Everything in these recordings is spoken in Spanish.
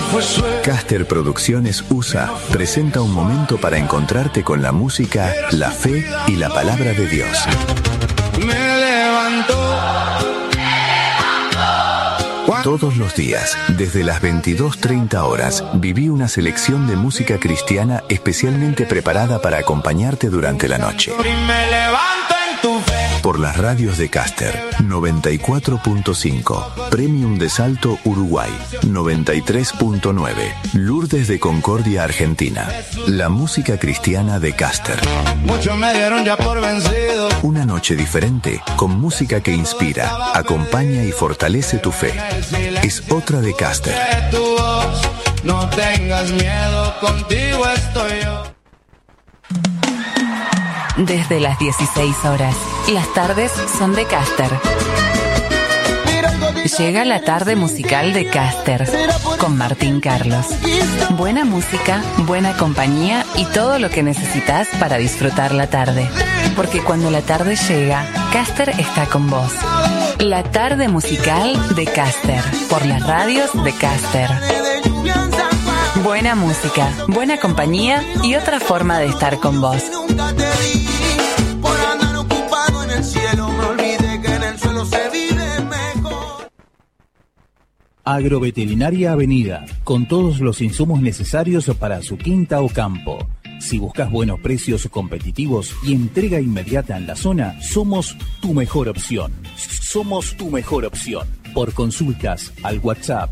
Caster Producciones USA presenta un momento para encontrarte con la música, la fe y la palabra de Dios. Todos los días, desde las 22:30 horas, viví una selección de música cristiana especialmente preparada para acompañarte durante la noche. Por las radios de Caster, 94.5, Premium de Salto, Uruguay, 93.9, Lourdes de Concordia, Argentina. La música cristiana de Caster. Muchos me dieron ya por vencido. Una noche diferente, con música que inspira, acompaña y fortalece tu fe. Es otra de Caster. No tengas miedo, contigo estoy yo. Desde las 16 horas, las tardes son de Caster. Llega la tarde musical de Caster con Martín Carlos. Buena música, buena compañía y todo lo que necesitas para disfrutar la tarde. Porque cuando la tarde llega, Caster está con vos. La tarde musical de Caster por las radios de Caster. Buena música, buena compañía y otra forma de estar con vos. Agroveterinaria Avenida, con todos los insumos necesarios para su quinta o campo. Si buscas buenos precios competitivos y entrega inmediata en la zona, somos tu mejor opción. Somos tu mejor opción. Por consultas al WhatsApp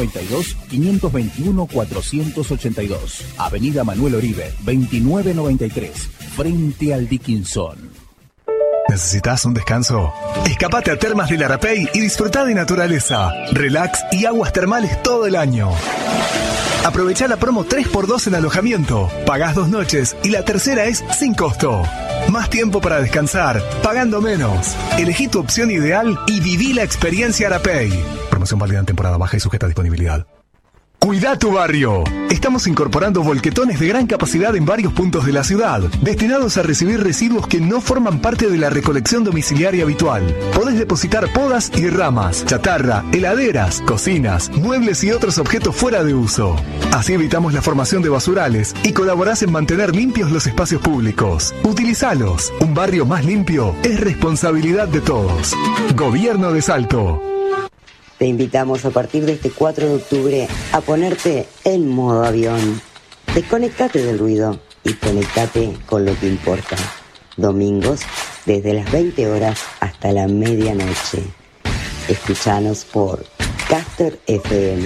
092-521-482. Avenida Manuel Oribe, 2993, frente al Dickinson. ¿Necesitas un descanso? Escapate a Termas del Arapey y disfruta de naturaleza, relax y aguas termales todo el año. Aprovecha la promo 3x2 en alojamiento. Pagás 2 noches y la tercera es sin costo. Más tiempo para descansar, pagando menos. Elegí tu opción ideal y viví la experiencia Arapey. Promoción válida en temporada baja y sujeta a disponibilidad. Cuida tu barrio. Estamos incorporando volquetones de gran capacidad en varios puntos de la ciudad, destinados a recibir residuos que no forman parte de la recolección domiciliaria habitual. Podés depositar podas y ramas, chatarra, heladeras, cocinas, muebles y otros objetos fuera de uso. Así evitamos la formación de basurales y colaborás en mantener limpios los espacios públicos. Utilizalos. Un barrio más limpio es responsabilidad de todos. Gobierno de Salto. Te invitamos a partir de este 4 de octubre a ponerte en modo avión. Desconectate del ruido y conectate con lo que importa. Domingos, desde las 20 horas hasta la medianoche. Escuchanos por Caster FM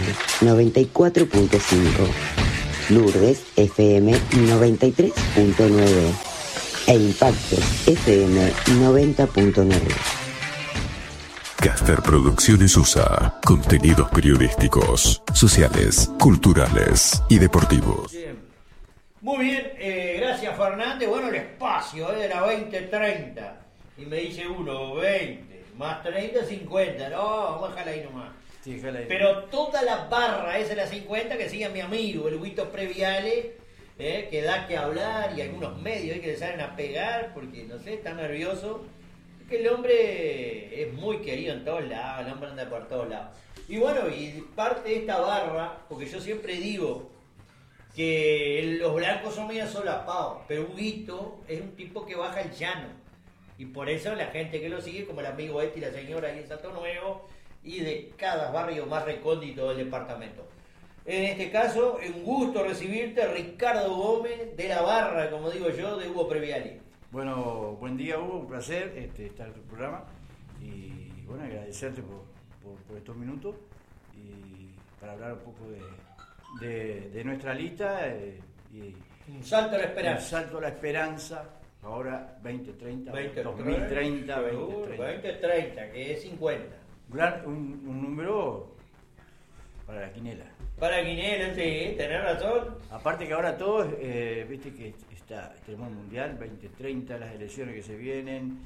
94.5, Lourdes FM 93.9 e Impacto FM 90.9. Caster Producciones USA. Contenidos periodísticos, sociales, culturales y deportivos. Bien. Muy bien, gracias Fernández. Bueno, el espacio era 20-30. Y me dice uno, 20, más 30, 50. No, vamos a dejarla ahí nomás. Sí, pero toda la barra esa de la 50 que siga mi amigo, el Huito Previale, que da que hablar y algunos medios que le salen a pegar porque, no sé, está nervioso. Que el hombre es muy querido en todos lados, el hombre anda por todos lados. Y bueno, y parte de esta barra, porque yo siempre digo que los blancos son medio solapados, pero Huguito es un tipo que baja el llano. Y por eso la gente que lo sigue, como el amigo y la señora ahí en Salto Nuevo, y de cada barrio más recóndito del departamento. En este caso, un gusto recibirte, Ricardo Gómez, de la barra, como digo yo, de Hugo Previali. Bueno, buen día Hugo, un placer estar en tu programa y bueno, agradecerte por estos minutos y para hablar un poco de nuestra lista y un salto a la esperanza. Un salto a la esperanza, ahora 2030, 2030, 2030, que es 50. Un número para la quinela. Para la quinela, sí, tenés razón. Aparte que ahora todos, viste que tenemos el Mundial 2030, las elecciones que se vienen,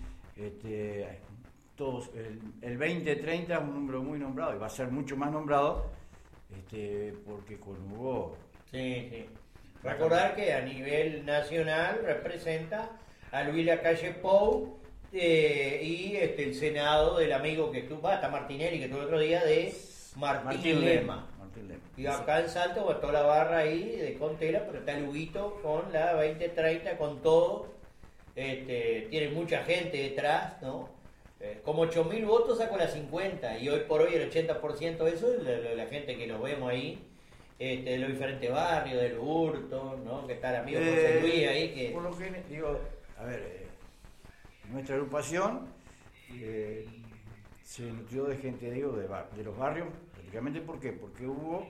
todos, el 2030 es un número muy nombrado y va a ser mucho más nombrado porque con Hugo... Sí. Recordar que a nivel nacional representa a Luis Lacalle Pou y el Senado del amigo que estuvo, hasta Martinelli que estuvo el otro día, de Martín Lema. Y acá en Salto, bueno, toda la barra ahí de Contela, pero está el Huguito con la 2030, con todo. Tiene mucha gente detrás, ¿no? Como 8.000 votos sacó la 50, y hoy por hoy el 80% de eso es la gente que nos vemos ahí, de los diferentes barrios, del Hurto, ¿no? Que está el amigo José Luis ahí. Que... Por lo que digo, a ver, nuestra agrupación se nutrió de gente, digo, de los barrios, prácticamente. ¿Por qué? Porque Hugo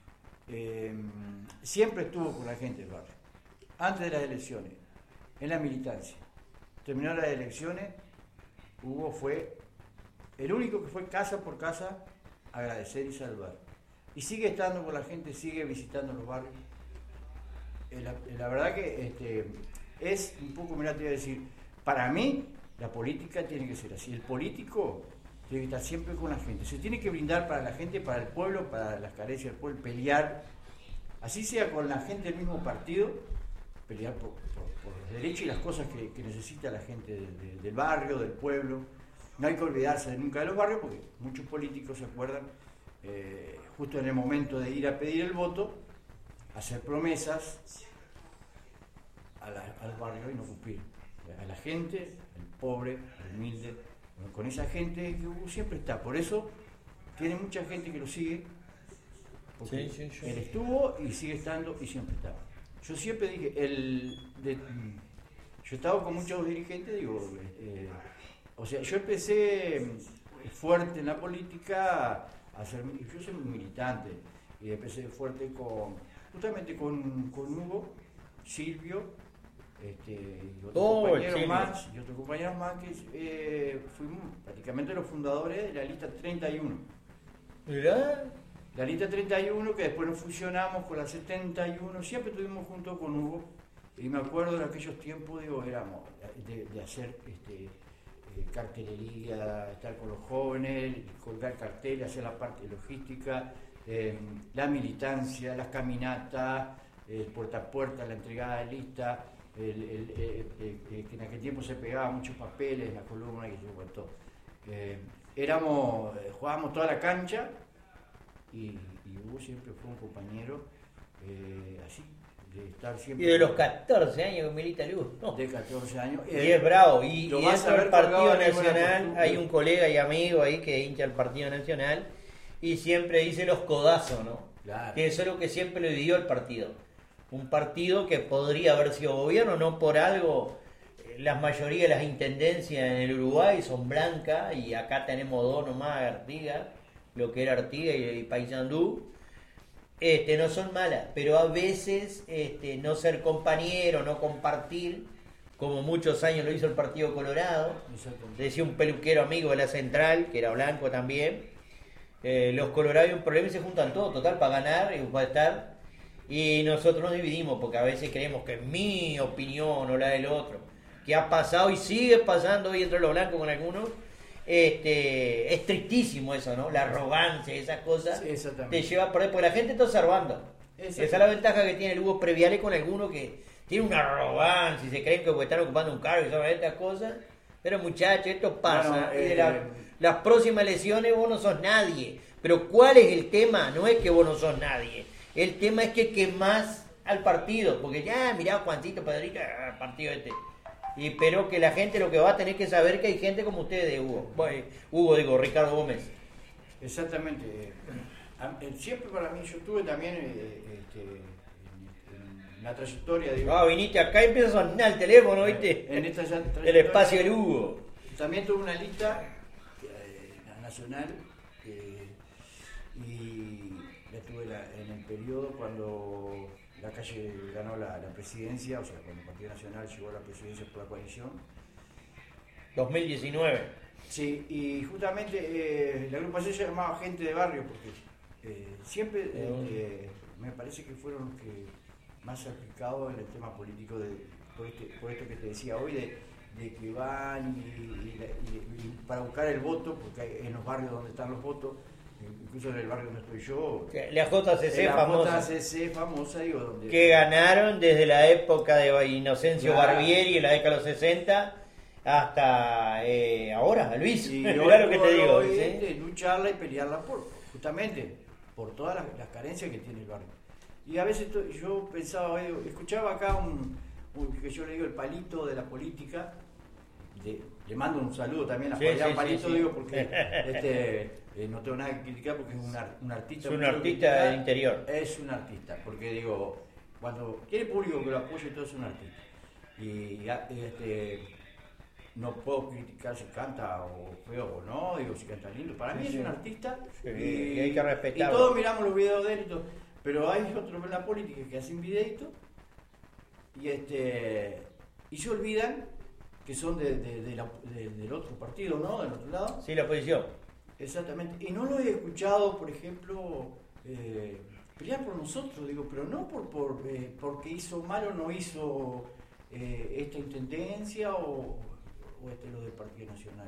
siempre estuvo con la gente del barrio, antes de las elecciones, en la militancia. Terminaron las elecciones, Hugo fue el único que fue casa por casa a agradecer y saludar. Y sigue estando con la gente, sigue visitando los barrios. La verdad que es un poco, mirá, te voy a decir, para mí la política tiene que ser así. El político tiene que estar siempre con la gente. Se tiene que brindar para la gente, para el pueblo, para las carencias del pueblo, pelear, así sea con la gente del mismo partido, pelear por los derechos y las cosas que necesita la gente del barrio, del pueblo. No hay que olvidarse nunca de los barrios, porque muchos políticos se acuerdan, justo en el momento de ir a pedir el voto, hacer promesas al barrio y no cumplir. A la gente, el pobre, el humilde, con esa gente que Hugo siempre está. Por eso tiene mucha gente que lo sigue, porque sí. Él estuvo y sigue estando y siempre está. Yo siempre dije, yo he estado con muchos dirigentes, digo, o sea, yo empecé fuerte en la política, yo soy un militante, y empecé fuerte justamente con Hugo, Silvio, y otros compañeros más que fuimos prácticamente los fundadores de la lista 31. ¿Mirá? La lista 31, que después nos fusionamos con la 71, siempre estuvimos juntos con Hugo, y me acuerdo de aquellos tiempos, digo, éramos de hacer cartelería, estar con los jóvenes, colgar carteles, hacer la parte logística, la militancia, las caminatas, el puerta a puerta, la entregada de lista, que en aquel tiempo se pegaban muchos papeles en la columna y se contó. Jugábamos toda la cancha, y Hugo siempre fue un compañero así, de estar siempre. Y de los 14 años que milita Luz, ¿no? De 14 años. Y es bravo. Y dentro del Partido Nacional hay un colega y amigo ahí que hincha el Partido Nacional y siempre dice los codazos, ¿no? Claro. Que eso es lo que siempre le dio el partido. Un partido que podría haber sido gobierno, no por algo. La mayoría de las intendencias en el Uruguay son blancas y acá tenemos dos nomás, Artigas, lo que era Artigas y Paysandú. No son malas, pero a veces no ser compañero, no compartir, como muchos años lo hizo el Partido Colorado. Decía un peluquero amigo de la Central, que era blanco también. Los colorados hay un problema y se juntan todos, total, para ganar y para estar. Y nosotros nos dividimos, porque a veces creemos que es mi opinión o la del otro, que ha pasado y sigue pasando hoy entre los blancos con algunos. Es tristísimo eso, ¿no? La arrogancia, esas cosas te lleva por ahí, porque la gente está observando. Esa es la ventaja que tiene el Hugo Previales con algunos que tienen una arrogancia y se creen que están ocupando un cargo y son estas cosas. Pero muchachos, esto pasa. Y de las próximas elecciones vos no sos nadie. Pero ¿cuál es el tema? No es que vos no sos nadie. El tema es que quemás al partido. Porque ya, mirá, Juancito, Pedrito, el partido pero que la gente lo que va a tener que saber que hay gente como ustedes, Ricardo Gómez. Exactamente. Siempre para mí, yo tuve también en la trayectoria. Viniste acá y empieza a sonar el teléfono, ¿viste? En esta el espacio del Hugo. También tuve una lista nacional y la tuve en el periodo cuando la Calle ganó la presidencia, o sea, cuando el Partido Nacional llegó a la presidencia por la coalición. 2019. Sí, y justamente la agrupación se llamaba Gente de Barrio, porque siempre me parece que fueron los que más aplicados en el tema político, por esto que te decía hoy, de que van y para buscar el voto, porque hay en los barrios donde están los votos, incluso en el barrio donde estoy yo, la JCC famosa, digo, donde que ganaron desde la época de Inocencio Barbieri en la década de los 60 hasta ahora, Luis. Y mirá lo que te digo, ¿sí? Lucharla y pelearla justamente por todas las carencias que tiene el barrio. Y a veces yo pensaba, escuchaba acá que yo le digo el palito de la política, le mando un saludo también a Palito, digo, porque no tengo nada que criticar porque es un artista. Es un artista del interior. Es un artista, porque digo, cuando tiene público que lo apoye, todo es un artista. Y no puedo criticar si canta o feo o no, digo, si canta lindo. Para mí es un artista y hay que respetarlo. Y todos miramos los videos de él y todo. Pero hay otros en la política que hacen videitos y se olvidan que son del otro partido, ¿no? Del otro lado. Sí, la oposición. Exactamente. Y no lo he escuchado, por ejemplo, pelear por nosotros, digo, pero no porque hizo mal o no hizo esta intendencia o lo del Partido Nacional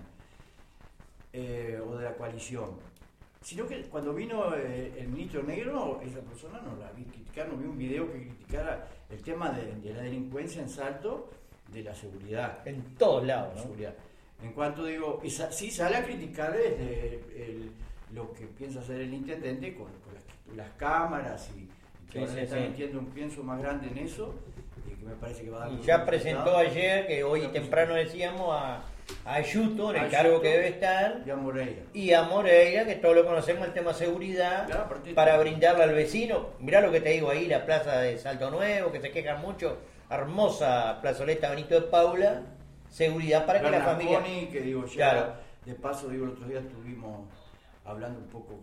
o de la coalición. Sino que cuando vino el ministro Negro, esa persona no la vi criticar, no vi un video que criticara el tema de la delincuencia en Salto, de la seguridad. En todos lados, ¿no? Seguridad. En cuanto digo, sí sale a criticar lo que piensa hacer el intendente con las cámaras y que ahora le está metiendo un pienso más grande en eso, y que me parece que va a dar. Y ya presentó ayer, que hoy temprano decíamos, a Ayuto, en el cargo que debe estar, y a Moreira, que todos lo conocemos, el tema seguridad, claro, para brindarle al vecino. Mirá lo que te digo ahí, la plaza de Salto Nuevo, que se quejan mucho, hermosa plazoleta Benito de Paula, seguridad para que la familia... Que digo, ya, claro. De paso, digo, el otro día estuvimos hablando un poco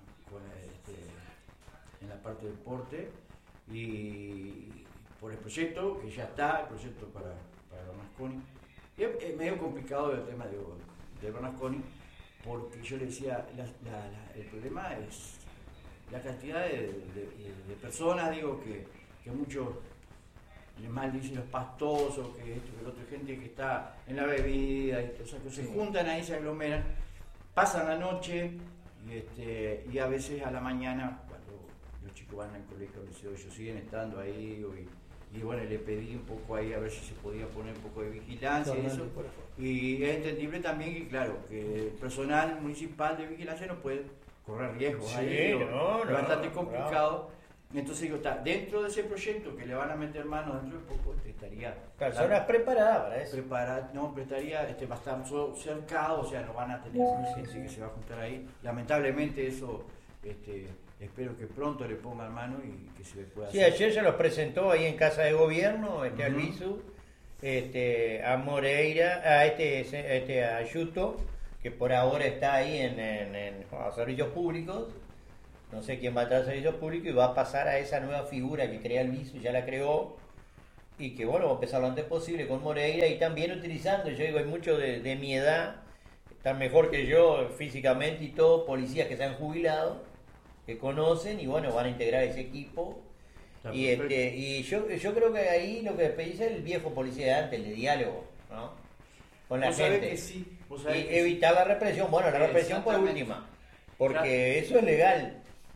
en la parte de deporte, y por el proyecto, que ya está, el proyecto para Bernasconi. Es medio complicado el tema de Bernasconi, porque yo le decía, el problema es la cantidad de personas, digo, que muchos mal dicen los pastosos, que esto, que lo otro, gente que está en la bebida, y, o sea, que se juntan ahí, se aglomeran, pasan la noche y a veces a la mañana, cuando los chicos van al colegio, ellos siguen estando ahí, y bueno, le pedí un poco ahí a ver si se podía poner un poco de vigilancia y eso. Y es entendible también que, claro, que el personal municipal de vigilancia no puede correr riesgos ahí, es bastante complicado. Entonces digo, está dentro de ese proyecto que le van a meter mano dentro de poco, estaría... Personas preparadas para eso. No, pero estaría, va a estar cercado, o sea, no van a tener gente que se va a juntar ahí. Lamentablemente eso... espero que pronto le pongan mano y que se pueda hacer. Sí, ayer se los presentó ahí en Casa de Gobierno, al Visu, a Moreira, a Ayuto, que por ahora está ahí en servicios públicos. No sé quién va a estar en servicios públicos y va a pasar a esa nueva figura que crea el Visu, ya la creó, y que bueno, va a empezar lo antes posible con Moreira, y también utilizando, yo digo, hay muchos de mi edad, están mejor que yo físicamente y todo, policías que se han jubilado, que conocen y bueno, van a integrar ese equipo. Y yo creo que ahí lo que pedís es el viejo policía de antes, el de diálogo, ¿no? Con la gente. Que sí, y evitar la represión, bueno, la represión por última, porque eso es legal.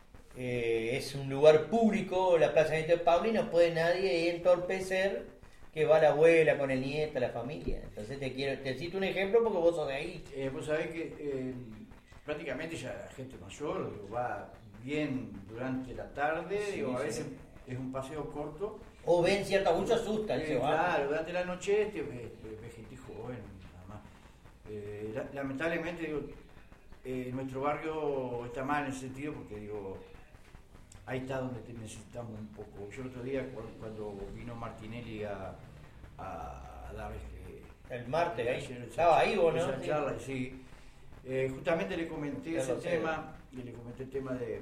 Es un lugar público, la Plaza Benito de Paula, y no puede nadie entorpecer que va la abuela con el nieto, la familia. Entonces te cito un ejemplo porque vos sos de ahí. Vos sabés que prácticamente ya la gente mayor va bien durante la tarde, a veces es un paseo corto. O ven cierta mucho asusta. Claro, durante la noche ve gente joven, nada más. Lamentablemente, nuestro barrio está mal en ese sentido porque, ahí está donde necesitamos un poco. Yo el otro día, cuando vino Martinelli a dar el martes, ahí estaba ahí, vos, ¿no? Esa charla, sí. Justamente le comenté ese tema, y le comenté el tema de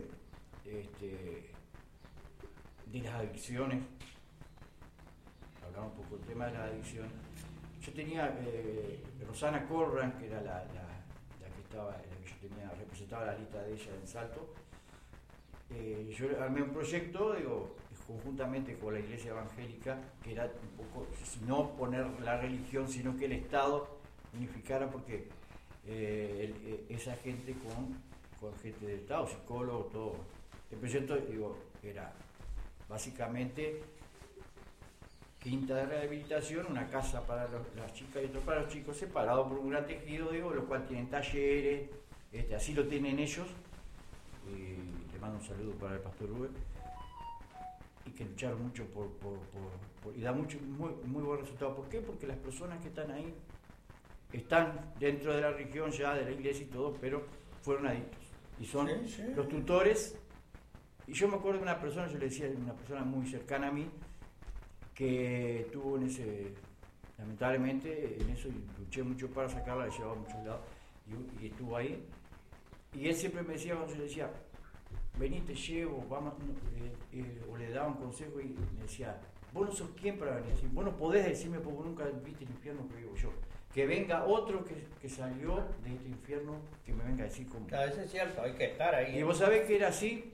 las adicciones. Hablaba un poco del tema de las adicciones. Yo tenía Rosana Corran, que era la que estaba, la que yo tenía, representaba la lista de ella en Salto. Yo armé un proyecto, conjuntamente con la Iglesia Evangélica, que era un poco, no poner la religión, sino que el Estado unificara, porque esa gente con gente del Estado, psicólogos, todo. El proyecto, era básicamente quinta de rehabilitación, una casa para las chicas y otro para los chicos, separado por un gran tejido, lo cual tienen talleres, así lo tienen ellos. Le mando un saludo para el pastor Rubén, y que lucharon mucho y da muy buen resultado. ¿Por qué? Porque las personas que están ahí están dentro de la religión ya, de la iglesia y todo, pero fueron adictos. Y son los tutores. Y yo me acuerdo de una persona, yo le decía, una persona muy cercana a mí, que estuvo lamentablemente en eso, y luché mucho para sacarla, la llevaba a muchos lados, y estuvo ahí. Y él siempre me decía, cuando yo le decía, vení, te llevo, vamos, o le daba un consejo, y me decía, vos no sos quien para venir así, vos no podés decirme porque vos nunca viste el infierno que vivo yo. Que venga otro que salió de este infierno, que me venga a decir cómo. Claro, eso es cierto, hay que estar ahí. Y vos sabés que era así,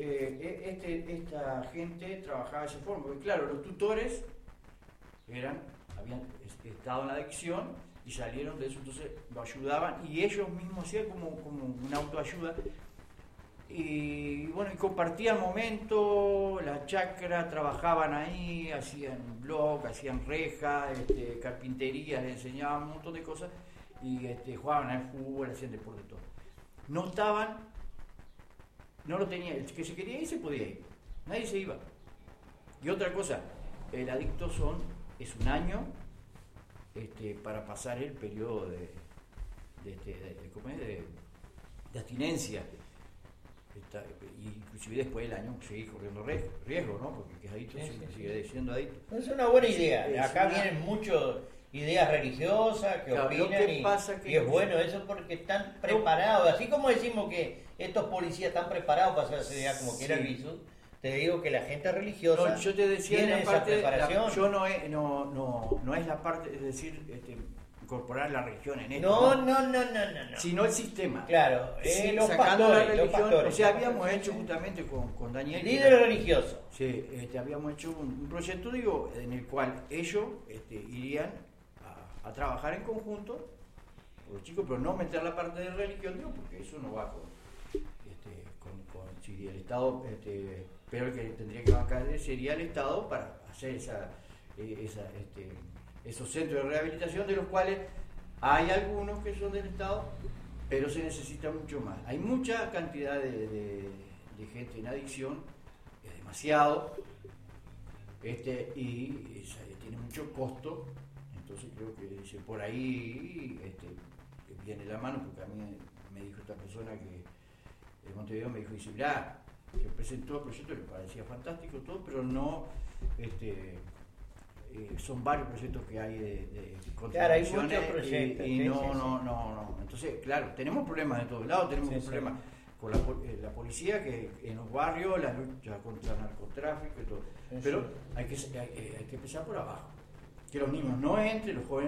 esta gente trabajaba de esa forma, porque claro, los tutores habían estado en la adicción y salieron de eso, entonces lo ayudaban, y ellos mismos hacían como una autoayuda. Y bueno, y compartían momentos, la chacra, trabajaban ahí, hacían blog, hacían rejas, carpintería, les enseñaban un montón de cosas, y jugaban al fútbol, hacían deporte, todo. No lo tenía, el que se quería ir se podía ir, nadie se iba. Y otra cosa, el adicto es un año para pasar el periodo de abstinencia. Y inclusive después del año seguir corriendo riesgo, ¿no? Porque es adicto, sigue siendo adicto. Es una buena idea. Acá vienen muchas ideas religiosas que opinan, y es bueno eso porque están preparados. Así como decimos que estos policías están preparados para hacer esa idea como quiera el viso, te digo que la gente religiosa yo te decía tiene esa preparación. Yo no es la parte, es decir, incorporar la religión en esto. No. Sino el sistema. Claro, sacando la religión. O sea, habíamos hecho justamente con Daniel. Líder religioso. Sí, habíamos hecho un proyecto, digo, en el cual ellos irían a trabajar en conjunto con los chicos, pero no meter la parte de religión, digo, porque eso no va con si el Estado, pero el que tendría que bancar sería el Estado para hacer esos centros de rehabilitación, de los cuales hay algunos que son del Estado, pero se necesita mucho más. Hay mucha cantidad de gente en adicción, es demasiado, y tiene mucho costo, entonces creo que por ahí viene la mano, porque a mí me dijo esta persona que de Montevideo, me dijo, dice, mirá, que presentó el proyecto, le parecía fantástico todo, pero no, son varios proyectos que hay de contribuciones, claro, hay muchos proyectos, y no. Entonces, claro, tenemos problemas de todos lados, tenemos un problema con la policía, que en los barrios, la lucha contra el narcotráfico y todo, pero hay que empezar por abajo, que los niños no entren, los jóvenes